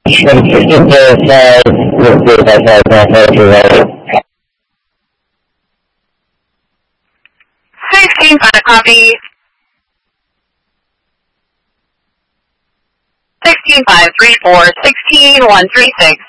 From 16.5, we'll see if I can right. 16.5, copy. 16.5, 34, 16.136.